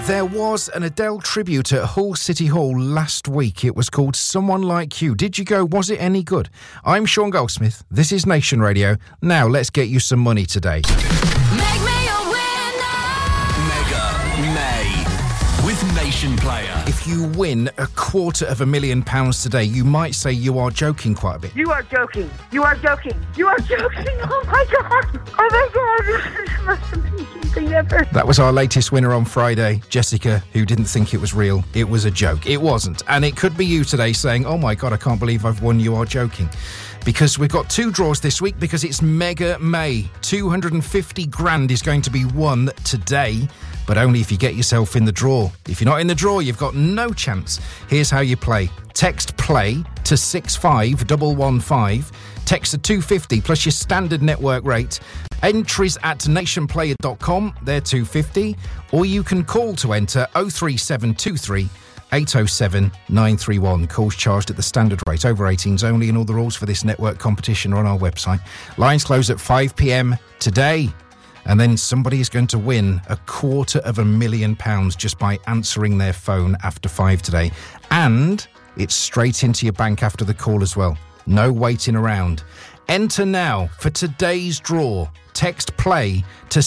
There was an Adele tribute at Hull City Hall last week. It was called Someone Like You. Did you go? Was it any good? I'm Sean Goldsmith. This is Nation Radio. Now let's get you some money today. Make me a winner! Mega May with Nation Player. If you win £250,000 today, you might say you are joking quite a bit. You are joking. You are joking. You are joking. Oh my God. Oh my God. This is the most amazing thing ever. That was our latest winner on Friday, Jessica, who didn't think it was real. It was a joke. It wasn't. And it could be you today saying, oh my God, I can't believe I've won. You are joking. Because we've got two draws this week because it's Mega May. 250 grand is going to be won today, but only if you get yourself in the draw. If you're not in the draw, you've got no chance. Here's how you play. Text PLAY to 65115. Text to 250 plus your standard network rate. Entries at nationplayer.com, they're 250. Or you can call to enter 03723 807 931. Calls charged at the standard rate. Over 18s only, and all the rules for this network competition are on our website. Lines close at 5 p.m. today. And then somebody is going to win £250,000 just by answering their phone after 5 today. And it's straight into your bank after the call as well. No waiting around. Enter now for today's draw. Text PLAY to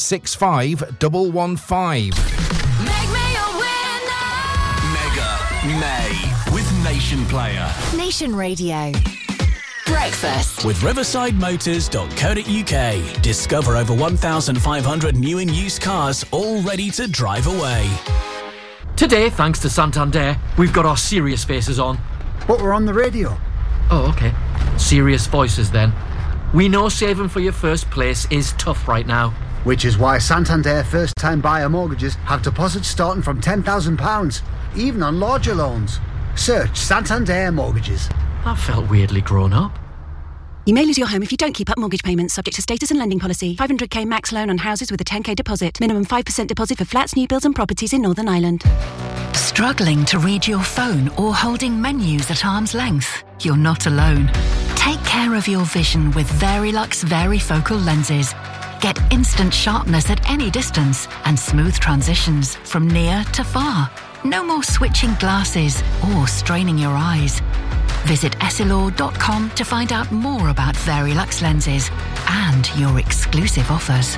65115. Make me a winner! Mega May with Nation Player. Nation Radio. Breakfast. With riversideMotors.co.uk. Discover over 1,500 new and used cars all ready to drive away. Today, thanks to Santander, we've got our serious faces on. But we're on the radio. Oh, OK. Serious voices then. We know saving for your first place is tough right now. Which is why Santander first-time buyer mortgages have deposits starting from £10,000, even on larger loans. Search Santander Mortgages. That felt weirdly grown up. You may lose your home if you don't keep up mortgage payments, subject to status and lending policy. 500k max loan on houses with a 10k deposit. Minimum 5% deposit for flats, new builds and properties in Northern Ireland. Struggling to read your phone or holding menus at arm's length? You're not alone. Take care of your vision with Verilux Varifocal lenses. Get instant sharpness at any distance and smooth transitions from near to far. No more switching glasses or straining your eyes. Visit essilor.com to find out more about Verilux lenses and your exclusive offers.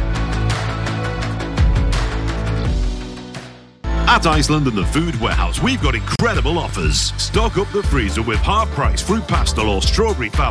At Iceland and the Food Warehouse, we've got incredible offers. Stock up the freezer with half-price fruit pastel or strawberry